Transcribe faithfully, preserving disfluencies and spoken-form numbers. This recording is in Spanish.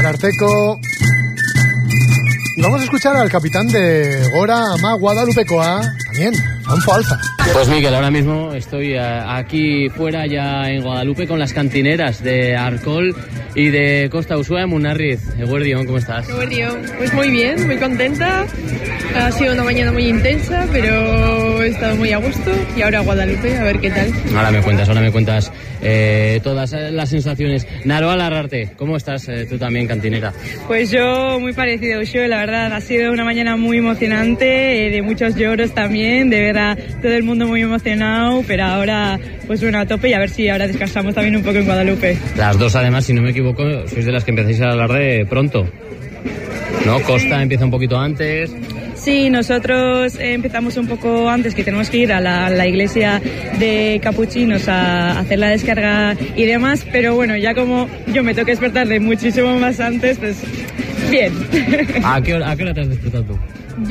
Arteco. Y vamos a escuchar al capitán de Gora Ama Guadalupekoa, también, Juanfo Alza. Pues Miguel, ahora mismo estoy aquí fuera ya en Guadalupe con las cantineras de Arcol y de Costa Ushuaia, Munarriz. Eguerdión, ¿cómo estás? Eguerdión, pues muy bien, muy contenta. Ha sido una mañana muy intensa, pero he estado muy a gusto. Y ahora a Guadalupe, a ver qué tal. Ahora me cuentas, ahora me cuentas eh, todas las sensaciones. Naroa Larrarte, ¿cómo estás eh, tú también, cantinera? Pues yo muy parecido a Ushuaia, la verdad. Ha sido una mañana muy emocionante, eh, de muchos lloros también, de ver a todo el mundo muy emocionado, pero ahora pues bueno, a tope y a ver si ahora descansamos también un poco en Guadalupe. Las dos además, si no me equivoco, sois de las que empezáis a hablar de pronto, ¿no? Costa empieza un poquito antes. Sí, nosotros empezamos un poco antes, que tenemos que ir a la, la iglesia de capuchinos a hacer la descarga y demás, pero bueno, ya como yo me tengo que despertar de muchísimo más antes, pues bien. ¿A qué hora, a qué hora te has despertado tú?